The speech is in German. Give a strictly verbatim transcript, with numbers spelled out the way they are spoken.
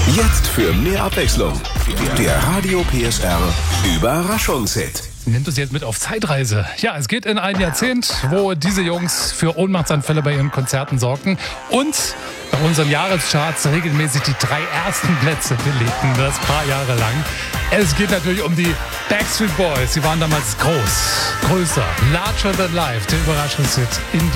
Jetzt für mehr Abwechslung. Der Radio P S R Überraschungshit. Nimmt uns jetzt mit auf Zeitreise. Ja, es geht in ein Jahrzehnt, wo diese Jungs für Ohnmachtsanfälle bei ihren Konzerten sorgten und bei unseren Jahrescharts regelmäßig die drei ersten Plätze belegten, das paar Jahre lang. Es geht natürlich um die Backstreet Boys. Sie waren damals groß, größer, larger than life, der Überraschungshit in